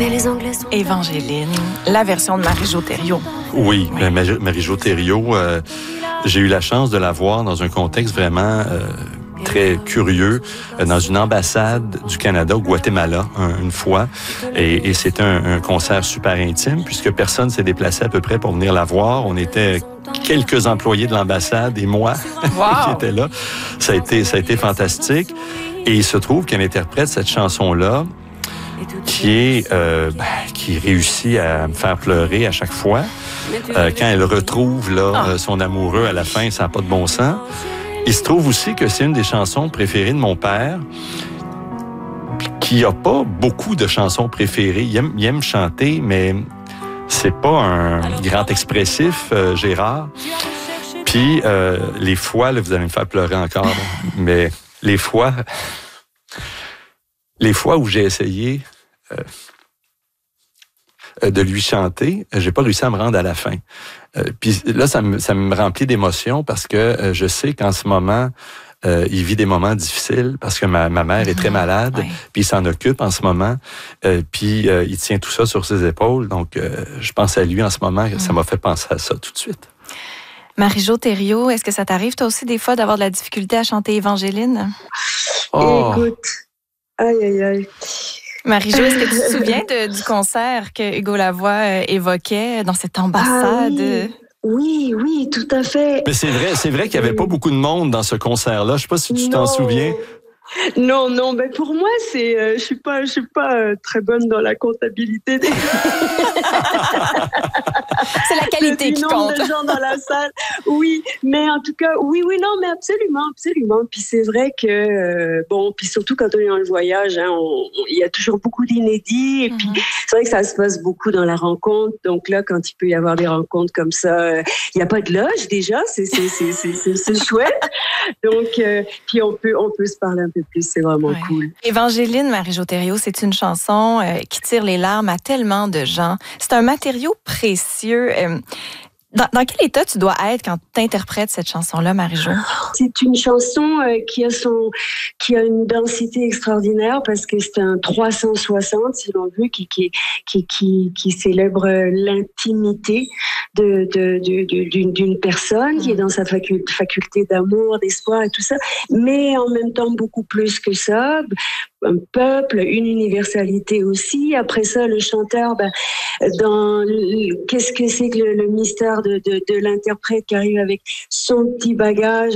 Mais les Anglais sont... Évangéline, la version de Marie-Jo Thériault. Oui, Marie-Jo Thériault, j'ai eu la chance de la voir dans un contexte vraiment très curieux, dans une ambassade du Canada au Guatemala, une fois. Et c'était un concert super intime, puisque personne s'est déplacé à peu près pour venir la voir. On était quelques employés de l'ambassade et moi qui étaient là. Ça a été fantastique. Et il se trouve qu'elle interprète cette chanson-là qui réussit à me faire pleurer à chaque fois. Quand elle retrouve son amoureux à la fin, ça n'a pas de bon sens. Il se trouve aussi que c'est une des chansons préférées de mon père, qui a pas beaucoup de chansons préférées. Il aime chanter, mais c'est pas un grand expressif, Gérard. Puis les fois, là, vous allez me faire pleurer encore, mais les fois où j'ai essayé de lui chanter, j'ai pas réussi à me rendre à la fin. Puis là, ça me remplit d'émotions parce que je sais qu'en ce moment, il vit des moments difficiles parce que ma mère est très malade, puis il s'en occupe en ce moment, puis il tient tout ça sur ses épaules. Donc, je pense à lui en ce moment, ça m'a fait penser à ça tout de suite. Marie-Jo Thériault, est-ce que ça t'arrive toi aussi des fois d'avoir de la difficulté à chanter Évangéline? Écoute, aïe. Marie-Jo, est-ce que tu te souviens du concert que Hugo Lavoie évoquait dans cette ambassade? Oui, tout à fait. Mais c'est vrai qu'il n'y avait pas beaucoup de monde dans ce concert-là. Je sais pas si tu t'en souviens. Non, ben pour moi je suis pas très bonne dans la comptabilité des c'est la qualité qui compte. De gens dans la salle. Oui, mais en tout cas, oui, non, mais absolument. Puis c'est vrai que puis surtout quand on est dans le voyage, il y a toujours beaucoup d'inédits et puis c'est vrai que ça se passe beaucoup dans la rencontre. Donc là, quand il peut y avoir des rencontres comme ça, il y a pas de loge déjà, c'est chouette. Donc puis on peut se parler un peu plus, c'est vraiment cool. Évangéline, Marie-Jo Thériault, c'est une chanson qui tire les larmes à tellement de gens. C'est un matériau précieux. Dans quel état tu dois être quand tu interprètes cette chanson-là, Marie-Jo? C'est une chanson qui a une densité extraordinaire parce que c'est un 360, si l'on veut, qui célèbre l'intimité d'une personne qui est dans sa faculté d'amour, d'espoir et tout ça, mais en même temps beaucoup plus que ça. Un peuple, une universalité aussi. Après ça, le chanteur, qu'est-ce que c'est que le mystère de l'interprète qui arrive avec son petit bagage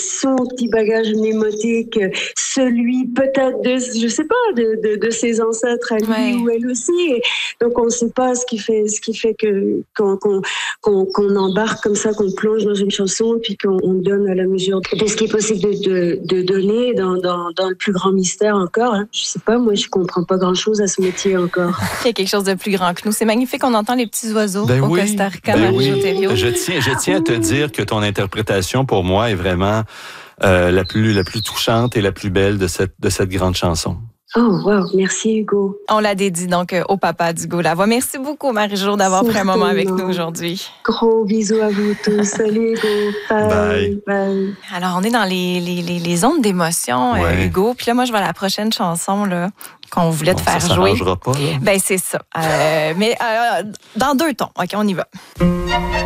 mnémotique, celui peut-être de ses ancêtres à lui ou elle aussi. Et donc on ne sait pas ce qui fait que qu'on embarque comme ça, qu'on plonge dans une chanson, puis qu'on donne à la mesure de ce qui est possible de donner dans le plus grand mystère encore. Je sais pas, moi, je comprends pas grand-chose à ce métier encore. Il y a quelque chose de plus grand que nous. C'est magnifique, on entend les petits oiseaux au Costa Rica, Marie-Jo Thériault. Je tiens à te dire que ton interprétation, pour moi, est vraiment la plus touchante et la plus belle de cette grande chanson. Oh, wow, merci Hugo. On l'a dédie donc au papa d'Hugo Lavoie. Merci beaucoup, Marie-Jo, d'avoir pris un moment avec nous aujourd'hui. Gros bisous à vous tous. Salut Hugo. Bye. Alors, on est dans les ondes d'émotion, Hugo. Puis là, moi, je vais à la prochaine chanson là, qu'on voulait te faire jouer. Ça s'arrangera pas, là. Ben, c'est ça. Mais dans 2 tons. OK, on y va.